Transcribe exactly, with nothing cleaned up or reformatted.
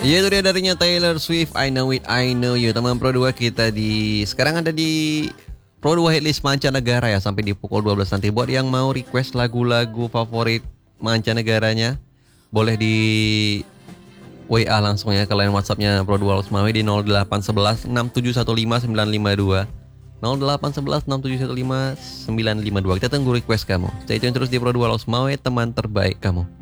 Iya itu dia darinya Taylor Swift, I Know It, I Know You. Teman Pro dua kita di sekarang ada di Pro dua Hitlist mancanegara ya sampai di pukul dua belas nanti. Buat yang mau request lagu-lagu favorit mancanegaranya boleh di W A langsung ya ke line WhatsAppnya Pro dua Losmawe di nol delapan satu satu enam tujuh satu lima sembilan lima dua nol delapan satu satu enam tujuh satu lima sembilan lima dua. Kita tunggu request kamu. Stay tune terus di Pro dua Losmawe, teman terbaik kamu.